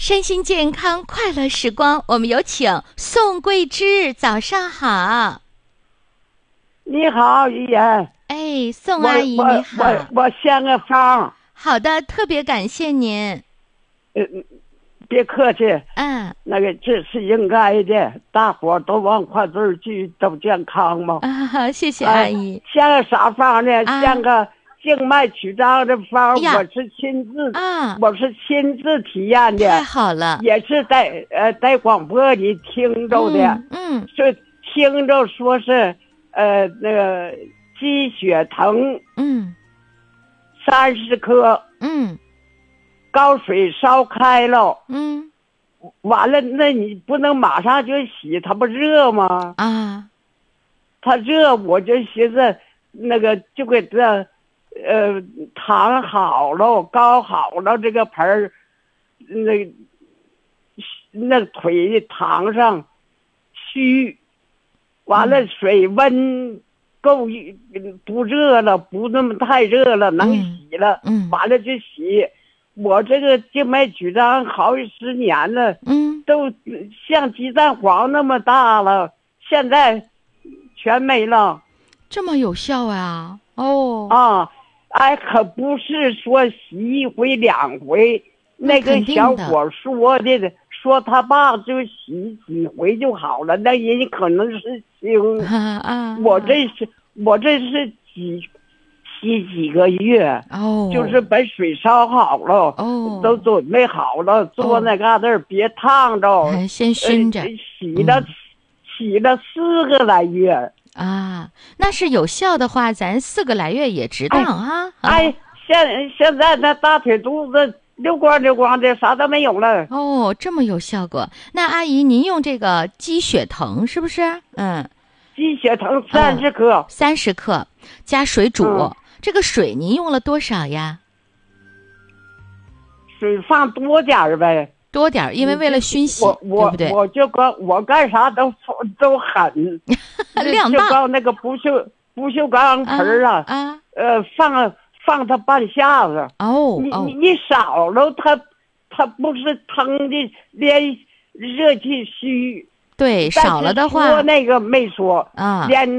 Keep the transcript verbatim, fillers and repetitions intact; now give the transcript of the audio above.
身心健康快乐时光，我们有请宋桂芝，早上好。 你好，于言。 哎，宋阿姨我你好。 我我献个方。 好的，特别感谢您。 呃，别客气。 嗯， 那个这是应该的，大伙都往快字儿去，都健康嘛。 啊，谢谢阿姨。 呃、献个啥方呢？ 啊、 献个静脉曲张的方， 哎、 我是亲自啊， 我是亲自体验的。 太好了。 也是在呃在广播里听着的。 嗯。嗯， 是听着说是呃那个鸡血藤。 嗯。 三十克。 嗯。 高水烧开了。 嗯。 完了，那你不能马上就洗，它不热吗？ 啊。 它热，我就寻思那个就给它呃躺好了，高好了这个盆儿，那那腿躺上虚，完了水温够不热了，不那么太热了，能洗了。 嗯。 完了就洗。我这个静脉曲张好几十年了。 嗯。 都像鸡蛋黄那么大了，现在全没了。 这么有效啊？哦。 啊，哎，可不是说洗一回两回。那个小伙说的，说他爸就洗几回就好了，那人可能是轻。 啊啊！ 我这是我这是几洗几个月。 哦。 就是把水烧好了。 哦。 都准备好了，坐那嘎达别烫着。 哦、先熏着。 呃、洗了、嗯，洗了四个来月。 啊，那是有效的话，咱四个来月也值当啊！ 哎，哎现现在那大腿肚子溜光溜光的，啥都没有了。 哦，这么有效果。那阿姨，您用这个鸡血藤是不是？嗯， 鸡血藤三十克， 三十克，加水煮。 嗯、 这个水您用了多少呀？ 水放多点儿呗。 多点儿，因为为了熏洗， 我我对不对？ 我就干我干啥都都狠， 量大。 就搞那个不锈不锈钢盆儿啊， 啊，啊呃，放放它半下子。 哦， 你哦你你少了，它它不是腾的，连热气虚。 对，少了的话， 说那个没说啊， 连